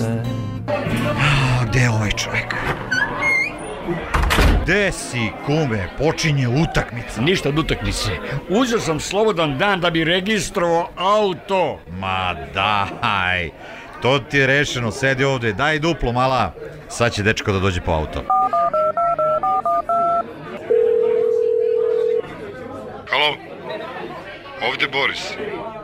se. Gde je ovaj čovjek? Gde si, kume? Počinje utakmica. Ništa od utakmice. Uzeo sam slobodan dan da bi registrovao auto. Ma daj, to ti je rešeno, sedi ovde, daj duplo mala. Sad će dečko da dođe po auto. Halo, ovde Boris.